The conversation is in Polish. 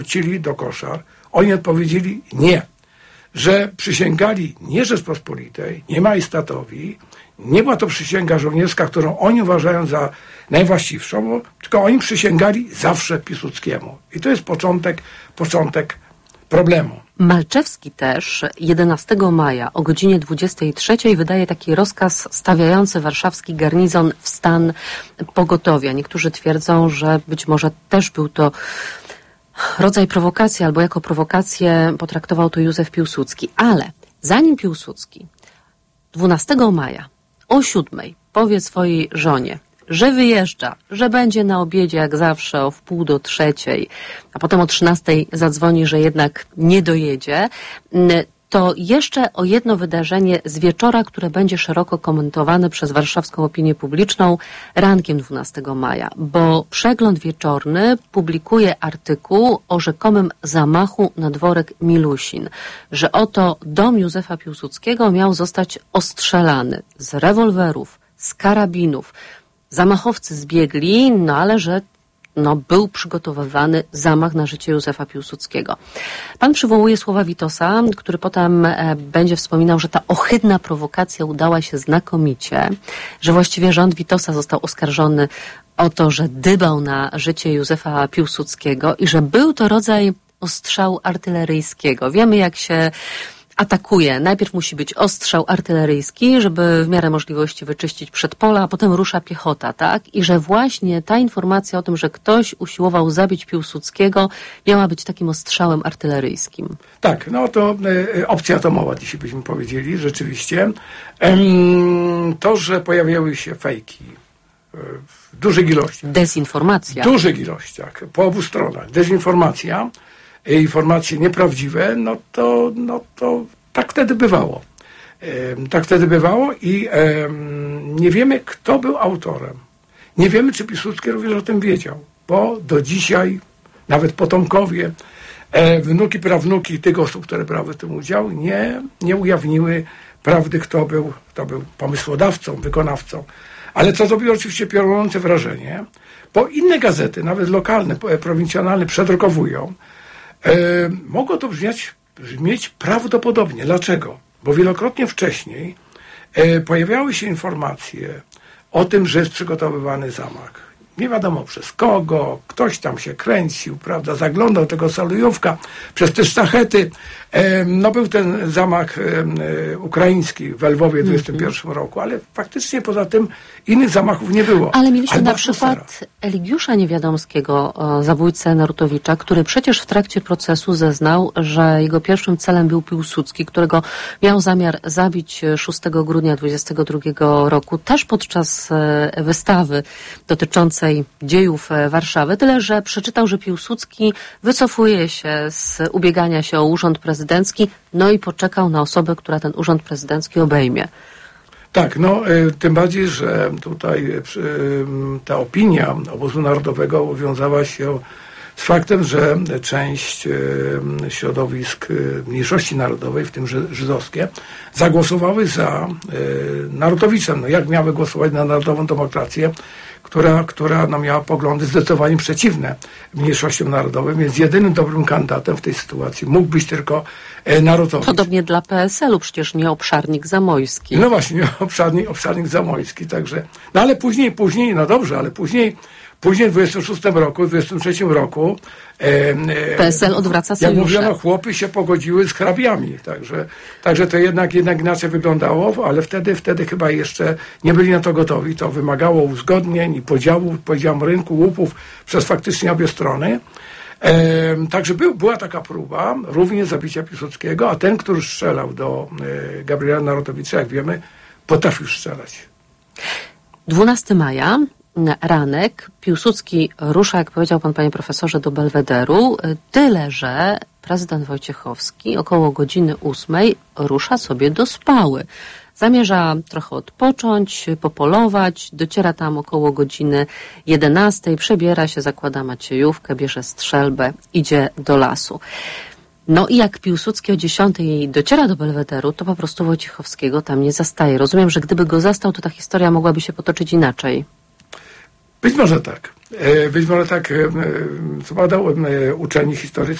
wrócili do koszar. Oni odpowiedzieli nie, że przysięgali nie Rzeczpospolitej, nie majestatowi, nie była to przysięga żołnierska, którą oni uważają za najwłaściwszą, tylko oni przysięgali zawsze Piłsudskiemu. I to jest początek problemu. Malczewski też 11 maja o godzinie 23 wydaje taki rozkaz stawiający warszawski garnizon w stan pogotowia. Niektórzy twierdzą, że być może też był to rodzaj prowokacji, albo jako prowokację potraktował to Józef Piłsudski. Ale zanim Piłsudski 12 maja o 7 powie swojej żonie, że wyjeżdża, że będzie na obiedzie jak zawsze o 2:30, a potem o 13 zadzwoni, że jednak nie dojedzie, to jeszcze o jedno wydarzenie z wieczora, które będzie szeroko komentowane przez warszawską opinię publiczną rankiem 12 maja, bo Przegląd Wieczorny publikuje artykuł o rzekomym zamachu na dworek Milusin, że oto dom Józefa Piłsudskiego miał zostać ostrzelany z rewolwerów, z karabinów. Zamachowcy zbiegli, ale że był przygotowywany zamach na życie Józefa Piłsudskiego. Pan przywołuje słowa Witosa, który potem będzie wspominał, że ta ohydna prowokacja udała się znakomicie, że właściwie rząd Witosa został oskarżony o to, że dybał na życie Józefa Piłsudskiego i że był to rodzaj ostrzału artyleryjskiego. Wiemy, jak się atakuje. Najpierw musi być ostrzał artyleryjski, żeby w miarę możliwości wyczyścić przedpola, a potem rusza piechota, tak? I że właśnie ta informacja o tym, że ktoś usiłował zabić Piłsudskiego, miała być takim ostrzałem artyleryjskim. Tak, to opcja atomowa, dzisiaj byśmy powiedzieli, rzeczywiście. To, że pojawiały się fejki w dużych ilościach. Dezinformacja. W dużych ilościach, po obu stronach. Dezinformacja, informacje nieprawdziwe, to tak wtedy bywało. Tak wtedy bywało i nie wiemy, kto był autorem. Nie wiemy, czy Piłsudski również o tym wiedział, bo do dzisiaj nawet potomkowie, wnuki, prawnuki tych osób, które brały w tym udział, nie ujawniły prawdy, kto był pomysłodawcą, wykonawcą. Ale co zrobiło oczywiście piorunujące wrażenie, bo inne gazety, nawet lokalne, prowincjonalne, przedrukowują. Mogło to brzmieć prawdopodobnie. Dlaczego? Bo wielokrotnie wcześniej pojawiały się informacje o tym, że jest przygotowywany zamach. Nie wiadomo przez kogo, ktoś tam się kręcił, prawda, zaglądał tego salujówka przez te sztachety. Był ten zamach ukraiński w Lwowie w 21 roku, ale faktycznie poza tym innych zamachów nie było. Ale mieliśmy na przykład Eligiusza Niewiadomskiego, zabójcę Narutowicza, który przecież w trakcie procesu zeznał, że jego pierwszym celem był Piłsudski, którego miał zamiar zabić 6 grudnia 22 roku, też podczas wystawy dotyczącej dziejów Warszawy, tyle że przeczytał, że Piłsudski wycofuje się z ubiegania się o urząd prezydencki, i poczekał na osobę, która ten urząd prezydencki obejmie. Tak, tym bardziej, że tutaj ta opinia Obozu Narodowego wiązała się z faktem, że część środowisk mniejszości narodowej, w tym żydowskie, zagłosowały za Narutowiczem. Jak miały głosować na narodową demokrację, która miała poglądy zdecydowanie przeciwne mniejszościom narodowym, więc jedynym dobrym kandydatem w tej sytuacji mógł być tylko Narutowicz. Podobnie dla PSL-u, przecież nie Obszarnik Zamojski. No właśnie, obszarnik Zamojski, także. Ale później, ale później w 26 roku, w 23 roku PSL odwraca sojusze. Jak mówiono, chłopy się pogodziły z hrabiami. Także to jednak inaczej wyglądało, ale wtedy chyba jeszcze nie byli na to gotowi. To wymagało uzgodnień i podziału rynku, łupów przez faktycznie obie strony. Także była taka próba również zabicia Piłsudskiego, a ten, który strzelał do Gabriela Narutowicza, jak wiemy, potrafił strzelać. 12 maja, ranek, Piłsudski rusza, jak powiedział pan, panie profesorze, do Belwederu, tyle że prezydent Wojciechowski około godziny 8 rusza sobie do Spały. Zamierza trochę odpocząć, popolować, dociera tam około godziny 11, przebiera się, zakłada maciejówkę, bierze strzelbę, idzie do lasu. I jak Piłsudski o 10 dociera do Belwederu, to po prostu Wojciechowskiego tam nie zastaje. Rozumiem, że gdyby go zastał, to ta historia mogłaby się potoczyć inaczej. Być może tak. Być może tak co badał uczeni historycy